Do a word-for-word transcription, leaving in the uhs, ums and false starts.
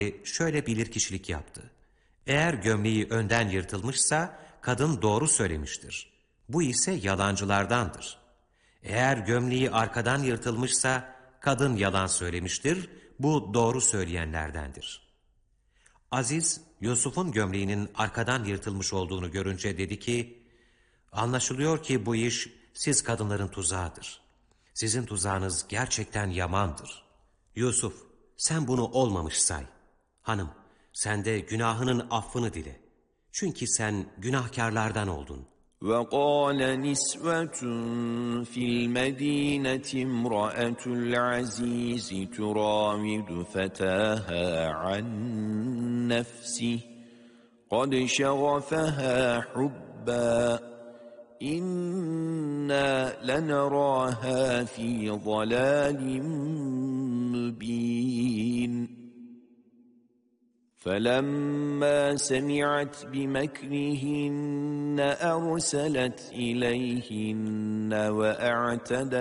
şöyle bilirkişilik yaptı. Eğer gömleği önden yırtılmışsa kadın doğru söylemiştir. Bu ise yalancılardandır. Eğer gömleği arkadan yırtılmışsa kadın yalan söylemiştir. Bu doğru söyleyenlerdendir. Aziz, Yusuf'un gömleğinin arkadan yırtılmış olduğunu görünce dedi ki, anlaşılıyor ki bu iş siz kadınların tuzağıdır. Sizin tuzağınız gerçekten yamandır. Yusuf, sen bunu olmamış say. Hanım, sen de günahının affını dile. Çünkü sen günahkarlardan oldun. وَقَالَ نِسْوَةٌ فِي الْمَدِينَةِ امْرَأَةُ الْعَزِيزِ تُرَاوِدُ فَتَاهَا عَنْ نَفْسِهِ قَدْ شَغَفَهَا حُبًّا إِنَّا لَنَرَاهَا فِي ضَلَالٍ مُّبِينٍ فَلَمَّا سَمِعَتْ بِمَكْرِهِنَّ أَرْسَلَتْ إِلَيْهِنَّ وَأَعْتَدَتْ